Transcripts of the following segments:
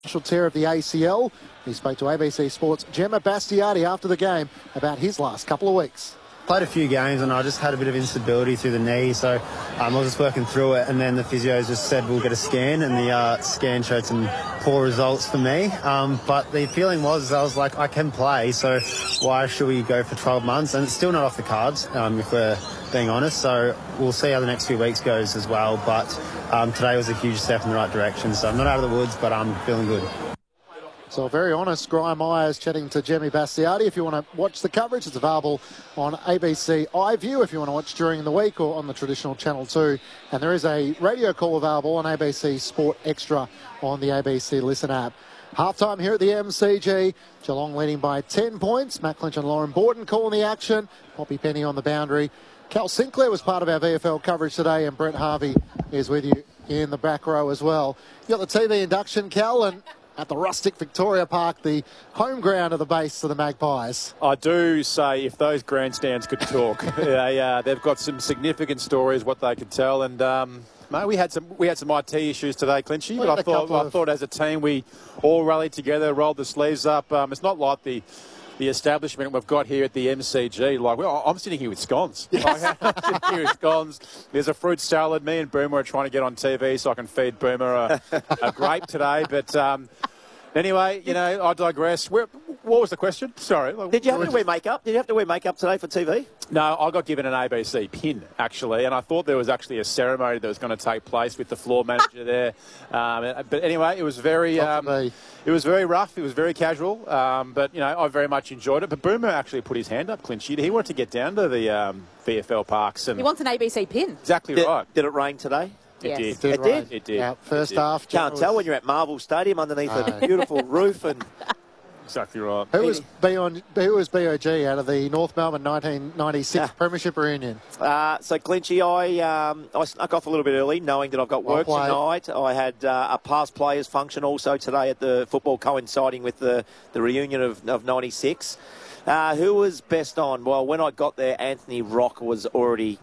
tear of the ACL. He spoke to ABC Sports' Gemma Bastiati after the game about his last couple of weeks. Played a few games and I just had a bit of instability through the knee, so I was just working through it, and then the physios just said we'll get a scan, and the scan showed some poor results for me. But the feeling was, I was like, I can play, so why should we go for 12 months? And it's still not off the cards, if we're being honest, so we'll see how the next few weeks goes as well. But today was a huge step in the right direction, so I'm not out of the woods, but I'm feeling good. So very honest, Graham Myers chatting to Gemma Bastiati. If you want to watch the coverage, it's available on ABC iView if you want to watch during the week, or on the traditional Channel 2. And there is a radio call available on ABC Sport Extra on the ABC Listen app. Half-time here at the MCG. Geelong leading by 10 points. Matt Clinch and Lauren Borton calling the action. Poppy Penny on the boundary. Cal Sinclair was part of our VFL coverage today, and Brett Harvey is with you in the back row as well. You got the TV induction, Cal, and at the rustic Victoria Park, the home ground of the base of the Magpies. I do say, if those grandstands could talk, they've got some significant stories, what they could tell. And mate, we had some IT issues today, Clinchy, but I thought as a team we all rallied together, rolled the sleeves up. It's not like the establishment we've got here at the MCG. I'm sitting here with scones. I'm sitting here with scones. There's a fruit salad. Me and Boomer are trying to get on TV so I can feed Boomer a grape today. But anyway, I digress. What was the question? Sorry. Did you have to wear makeup? Did you have to wear makeup today for TV? No, I got given an ABC pin, actually, and I thought there was actually a ceremony that was going to take place with the floor manager there. But anyway, it was very rough. It was very casual, but, I very much enjoyed it. But Boomer actually put his hand up, Clinchy. He wanted to get down to the VFL parks. And he wants an ABC pin. Exactly right. Did it rain today? It yes. did. It did? Yeah, first half. Can't tell when you're at Marvel Stadium underneath a beautiful roof. And exactly right. Who was BOG out of the North Melbourne 1996 Premiership reunion? So Clinchy, I snuck off a little bit early, knowing that I've got work tonight. I had a past players function also today at the football, coinciding with the reunion of 96. Who was best on? Well, when I got there, Anthony Rock was already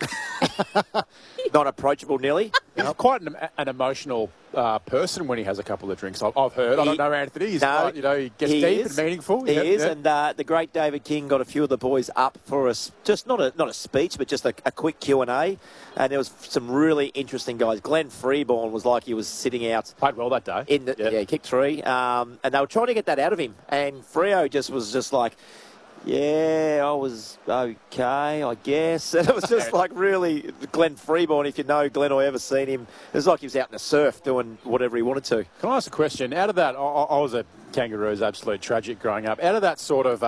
not approachable nearly. He's quite an emotional person when he has a couple of drinks. I've heard. I don't know Anthony. He gets deep and meaningful. He is. And the great David King got a few of the boys up for us. Just not a speech, but just a quick Q&A. And there was some really interesting guys. Glenn Freeborn was like he was sitting out. Played well that day. He kicked 3. And they were trying to get that out of him. And Freo was just like, yeah, I was okay, I guess. And it was just like really Glenn Freeborn, if you know Glenn or ever seen him, it was like he was out in the surf doing whatever he wanted to. Can I ask a question? Out of that, I was a Kangaroos absolute tragic growing up. Out of that sort of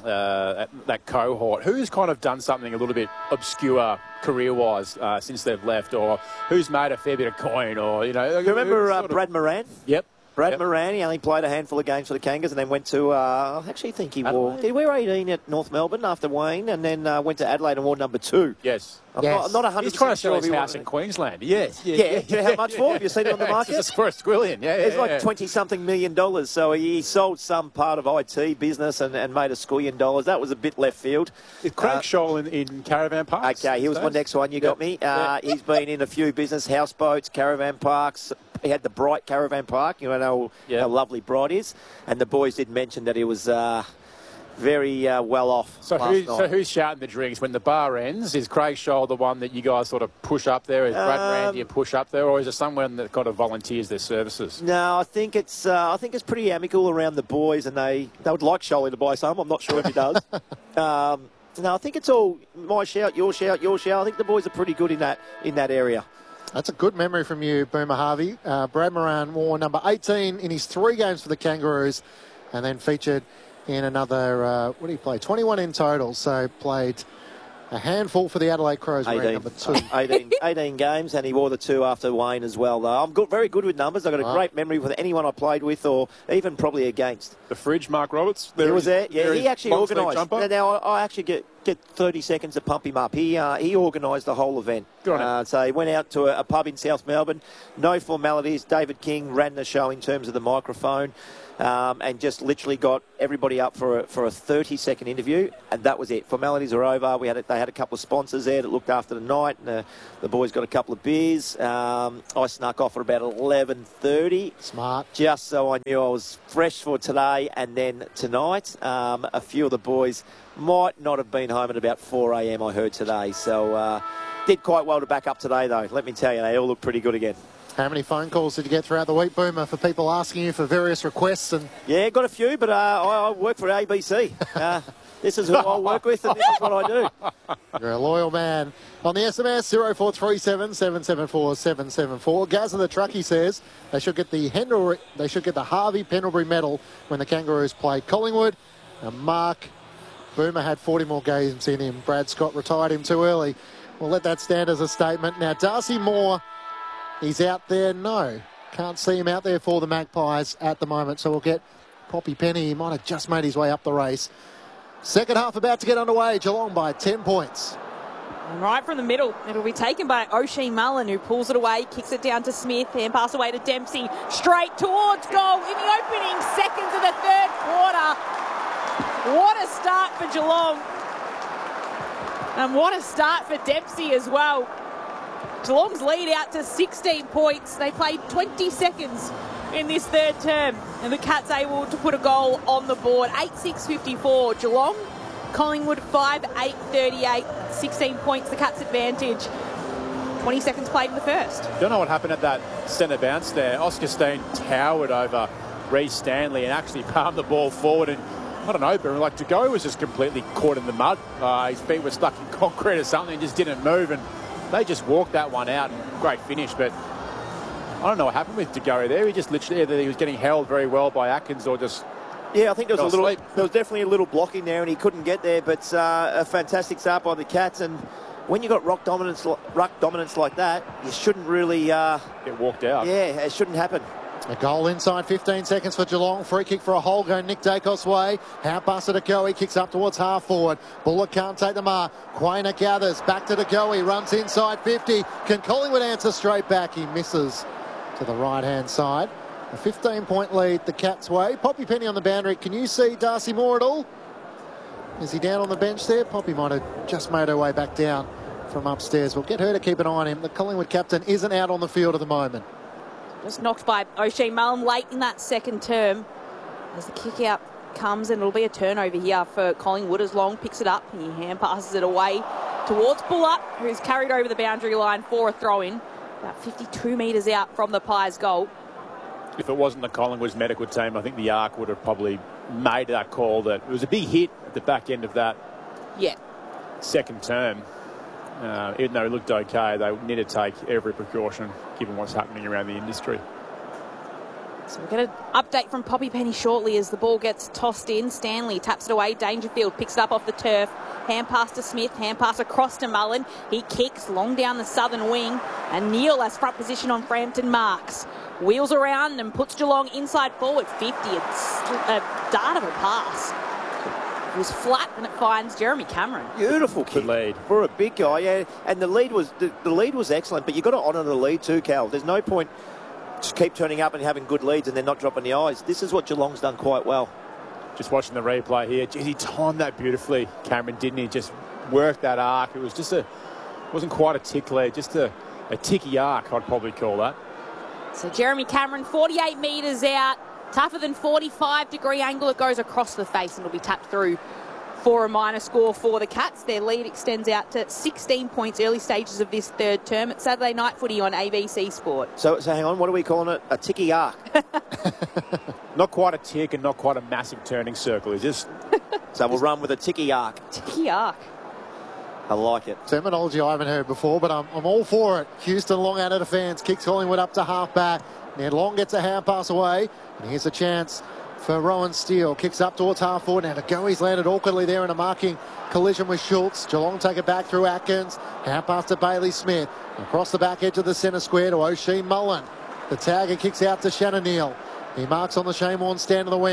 that cohort, who's kind of done something a little bit obscure career-wise since they've left, or who's made a fair bit of coin, or you remember Brad Moran? Yep. Brad Moran, he only played a handful of games for the Kangas and then went to, I actually think he wore... Did he wear 18 at North Melbourne after Wayne, and then went to Adelaide and wore number 2? Yes. I'm not 100% He's trying to sell sure his house in Queensland. Yes. Yeah. Do you know how much for? Have you seen it on the market? It's for a squillion. It's like $20-something million. So he sold some part of IT business and made $1 squillion. That was a bit left field. Is Craig Scholl in caravan parks? Okay, he was my next one. You got me. He's been in a few business, houseboats, caravan parks. He had the Bright Caravan Park. You know how lovely Bright is. And the boys did mention that he was very well off so who's shouting the drinks when the bar ends? Is Craig Scholl the one that you guys sort of push up there? Is Brad Randy a push up there? Or is there someone that kind of volunteers their services? No, I think it's pretty amicable around the boys, and they would like Scholly to buy some. I'm not sure if he does. No, I think it's all my shout, your shout, your shout. I think the boys are pretty good in that area. That's a good memory from you, Boomer Harvey. Brad Moran wore number 18 in his 3 games for the Kangaroos, and then featured in another, what did he play? 21 in total, so played a handful for the Adelaide Crows, wearing number 2. 18 games, and he wore the 2 after Wayne as well, though. I'm very good with numbers. I've got a great memory with anyone I played with, or even probably against. The fridge, Mark Roberts? He was there. Yeah, he actually organised. Now, I actually get 30 seconds to pump him up. He organised the whole event. Good on him. So he went out to a pub in South Melbourne. No formalities. David King ran the show in terms of the microphone. And just literally got everybody up for a 30-second interview, and that was it. Formalities are over. They had a couple of sponsors there that looked after the night, and the boys got a couple of beers. I snuck off at about 11:30. Smart. Just so I knew I was fresh for today and then tonight. A few of the boys might not have been home at about 4 a.m. I heard today. So did quite well to back up today, though. Let me tell you, they all look pretty good again. How many phone calls did you get throughout the week, Boomer, for people asking you for various requests? And yeah, got a few, but I work for ABC. This is who I work with, and this is what I do. You're a loyal man. On the SMS, 0437 774 774. Gazza the Truckie says they should get the Harvey Pendlebury medal when the Kangaroos play Collingwood. And Mark, Boomer had 40 more games in him. Brad Scott retired him too early. We'll let that stand as a statement. Now, Darcy Moore, he's out there? No. Can't see him out there for the Magpies at the moment. So we'll get Poppy Penny. He might have just made his way up the race. Second half about to get underway. Geelong by 10 points. And right from the middle, it'll be taken by O'Shea Mullen, who pulls it away, kicks it down to Smith, and pass away to Dempsey. Straight towards goal in the opening seconds of the third quarter. What a start for Geelong. And what a start for Dempsey as well. Geelong's lead out to 16 points. They played 20 seconds in this third term, and the Cats able to put a goal on the board. 8-6-54 Geelong. Collingwood 5-8-38. 16 points, the Cats' advantage. 20 seconds played in the first. Don't know what happened at that centre bounce there. Oscar Steen towered over Reece Stanley and actually palmed the ball forward, and I don't know, but like De Goey was just completely caught in the mud. His feet were stuck in concrete or something and just didn't move, and they just walked that one out. Great finish, but I don't know what happened with De Goey there. He just literally, either he was getting held very well by Atkins or just... Yeah, I think there was definitely a little blocking there and he couldn't get there, but a fantastic start by the Cats. And when you've got ruck dominance like that, you shouldn't really... get walked out. Yeah, it shouldn't happen. A goal inside 15 seconds for Geelong. Free kick for a hole going Nick Dacos' way. Hand pass to De Goey. Kicks up towards half forward. Bullock can't take the mark. Quainer gathers. Back to De Goey. Runs inside 50. Can Collingwood answer straight back? He misses to the right-hand side. A 15-point lead the Cats' way. Poppy Penny on the boundary. Can you see Darcy Moore at all? Is he down on the bench there? Poppy might have just made her way back down from upstairs. We'll get her to keep an eye on him. The Collingwood captain isn't out on the field at the moment. Just knocked by O'Shea Mullen late in that second term. As the kick out comes, and it'll be a turnover here for Collingwood as Long picks it up. He hand passes it away towards Bullock, who's carried over the boundary line for a throw-in. About 52 metres out from the Pies' goal. If it wasn't the Collingwood's medical team, I think the ARC would have probably made that call. That it was a big hit at the back end of that second term. Even though it looked okay, they need to take every precaution given what's happening around the industry. So we'll get an update from Poppy Penny shortly as the ball gets tossed in. Stanley taps it away. Dangerfield picks it up off the turf. Hand pass to Smith. Hand pass across to Mullen. He kicks long down the southern wing. And Neil has front position on Frampton Marks. Wheels around and puts Geelong inside forward 50. It's a dart of a pass. It was flat and it finds Jeremy Cameron. Beautiful kick. Good lead. For a big guy, yeah. And the lead was excellent, but you've got to honour the lead too, Cal. There's no point to keep turning up and having good leads and then not dropping the eyes. This is what Geelong's done quite well. Just watching the replay here. Geez, he timed that beautifully, Cameron, didn't he? Just worked that arc. It was just wasn't quite a tick lead, just a ticky arc, I'd probably call that. So Jeremy Cameron, 48 metres out. Tougher than 45-degree angle. It goes across the face and it'll be tapped through for a minor score for the Cats. Their lead extends out to 16 points early stages of this third term. It's Saturday Night Footy on ABC Sport. So hang on, what are we calling it? A ticky arc. Not quite a tick and not quite a massive turning circle. It's just... So we'll run with a ticky arc. Ticky arc. I like it. Terminology I haven't heard before, but I'm all for it. Houston Long out of defence. Kicks Collingwood up to half-back. Ned Long gets a hand pass away. And here's a chance for Rowan Steele. Kicks up towards half forward. Now De Goey's landed awkwardly there in a marking collision with Schultz. Geelong take it back through Atkins. Hand pass to Bailey Smith. Across the back edge of the centre square to O'Shea Mullen. The tagger kicks out to Shannon Neal. He marks on the Shane Warne stand of the wing.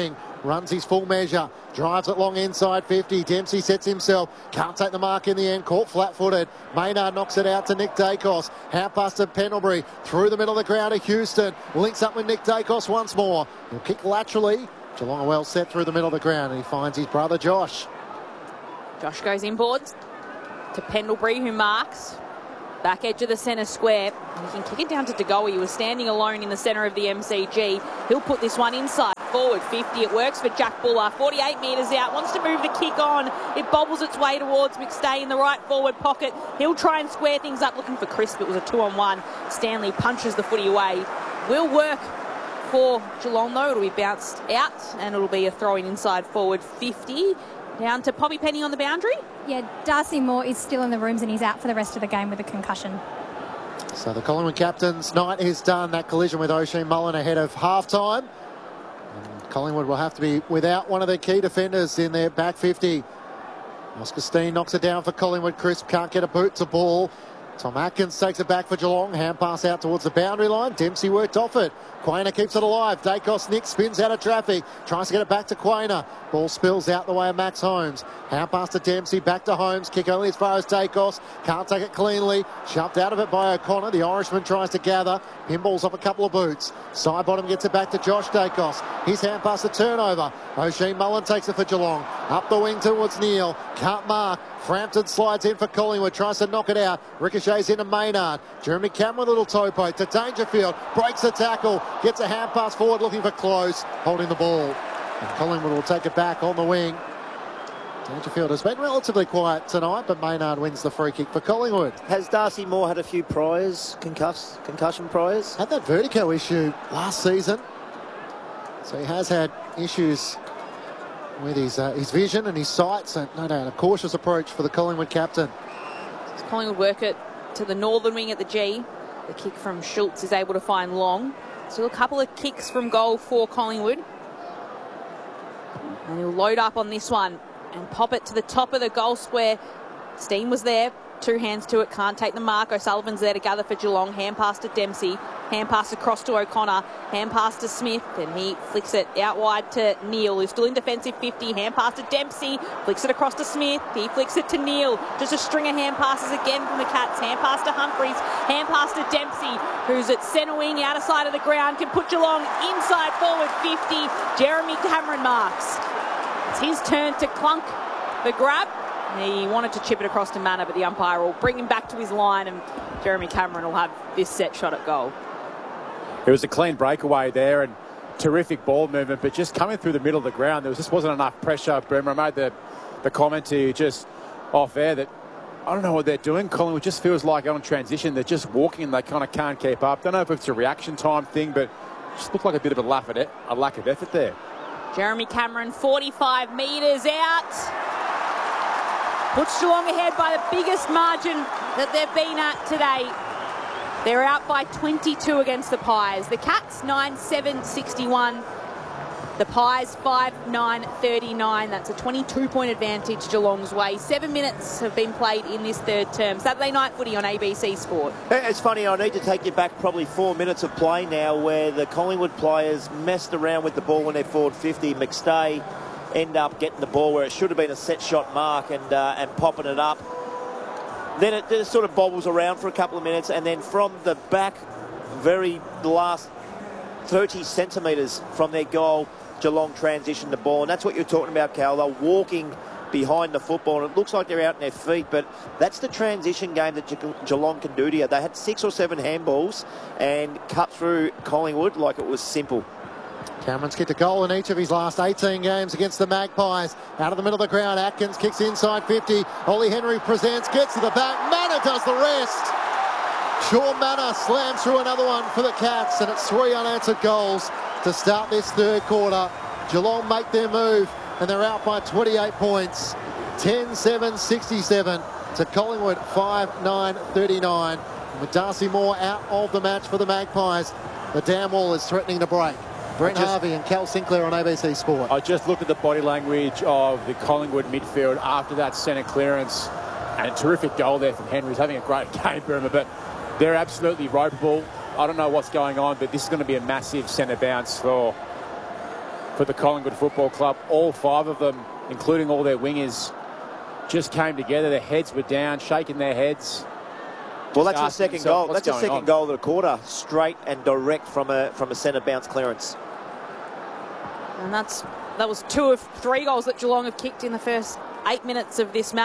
runs his full measure, drives it long inside 50. Dempsey sets himself, can't take the mark in the end, caught flat-footed. Maynard knocks it out to Nick Dacos. Half past to Pendlebury, through the middle of the ground to Houston. Links up with Nick Dacos once more. He'll kick laterally. Geelong are well set through the middle of the ground, and he finds his brother Josh. Josh goes inboards to Pendlebury, who marks. Back edge of the centre square. He can kick it down to De Goey, who was standing alone in the centre of the MCG. He'll put this one inside. Forward 50. It works for Jack Buller. 48 metres out. Wants to move the kick on. It bobbles its way towards McStay in the right forward pocket. He'll try and square things up, looking for Crisp. It was a 2-on-1. Stanley punches the footy away. Will work for Geelong, though. It'll be bounced out, and it'll be a throw-in inside forward 50. Down to Poppy Penny on the boundary. Yeah, Darcy Moore is still in the rooms and he's out for the rest of the game with a concussion. So the Collingwood captain's night is done. That collision with Oisin Mullen ahead of half-time. And Collingwood will have to be without one of their key defenders in their back 50. Oscar Steen knocks it down for Collingwood. Crisp can't get a boot to ball. Tom Atkins takes it back for Geelong. Hand pass out towards the boundary line. Dempsey worked off it. Quainer keeps it alive. Dacos Nick spins out of traffic. Tries to get it back to Quainer. Ball spills out the way of Max Holmes. Hand pass to Dempsey. Back to Holmes. Kick only as far as Dacos. Can't take it cleanly. Shoved out of it by O'Connor. The Irishman tries to gather. Pinballs off a couple of boots. Side bottom gets it back to Josh Dacos. His hand pass to turnover. Oisin Mullen takes it for Geelong. Up the wing towards Neale. Can't mark. Frampton slides in for Collingwood, tries to knock it out. Ricochets into Maynard. Jeremy Cameron, little toe poke to Dangerfield. Breaks the tackle. Gets a hand pass forward, looking for Close, holding the ball. And Collingwood will take it back on the wing. Dangerfield has been relatively quiet tonight, but Maynard wins the free kick for Collingwood. Has Darcy Moore had a few priors, concussion priors? Had that vertigo issue last season. So he has had issues with his vision and his sight, so no doubt a cautious approach for the Collingwood captain. Collingwood work it to the northern wing at the G. The kick from Schultz is able to find Long. Still a couple of kicks from goal for Collingwood. And he'll load up on this one and pop it to the top of the goal square. Steen was there. Two hands to it, can't take the mark. O'Sullivan's there to gather for Geelong. Hand pass to Dempsey. Hand pass across to O'Connor. Hand pass to Smith, and he flicks it out wide to Neale, who's still in defensive 50. Hand pass to Dempsey. Flicks it across to Smith. He flicks it to Neale. Just a string of hand passes again from the Cats. Hand pass to Humphries. Hand pass to Dempsey, who's at centre wing, outer side of the ground, can put Geelong inside forward 50. Jeremy Cameron marks. It's his turn to clunk the grab. He wanted to chip it across to Manor, but the umpire will bring him back to his line, and Jeremy Cameron will have this set shot at goal. It was a clean breakaway there and terrific ball movement, but just coming through the middle of the ground, there just wasn't enough pressure. Boomer, I made the comment to you just off air that I don't know what they're doing. Collingwood just feels like on transition, they're just walking and they kind of can't keep up. Don't know if it's a reaction time thing, but just looked like a bit of a lack of effort there. Jeremy Cameron, 45 metres out. Puts Geelong ahead by the biggest margin that they've been at today. They're out by 22 against the Pies. The Cats, 9-7-61. The Pies, 5-9-39. That's a 22-point advantage Geelong's way. 7 minutes have been played in this third term. Saturday night footy on ABC Sport. It's funny, I need to take you back probably 4 minutes of play now where the Collingwood players messed around with the ball when they're forward 50. McStay end up getting the ball where it should have been a set shot mark and popping it up. Then it sort of bobbles around for a couple of minutes, and then from the back, the last 30 centimetres from their goal, Geelong transitioned the ball. And that's what you're talking about, Cal. They're walking behind the football, and it looks like they're out on their feet, but that's the transition game that Geelong can do to you. They had 6 or 7 handballs and cut through Collingwood like it was simple. Cameron's kicked a goal in each of his last 18 games against the Magpies. Out of the middle of the ground, Atkins kicks inside 50. Ollie Henry presents, gets to the back. Manor does the rest. Sean Manor slams through another one for the Cats, and it's 3 unanswered goals to start this third quarter. Geelong make their move, and they're out by 28 points. 10-7-67 to Collingwood, 5-9-39. And with Darcy Moore out of the match for the Magpies, the dam wall is threatening to break. Brent Harvey and Cal Sinclair on ABC Sport. I just looked at the body language of the Collingwood midfield after that centre clearance, and a terrific goal there from Henry. He's having a great game, Burma, but they're absolutely ropeable. I don't know what's going on, but this is going to be a massive centre bounce for for the Collingwood Football Club. All 5 of them, including all their wingers, just came together. Their heads were down, shaking their heads. Well, that's the second goal. That's the second goal of the quarter, straight and direct from a centre bounce clearance. And that was 2 of 3 goals that Geelong have kicked in the first 8 minutes of this match.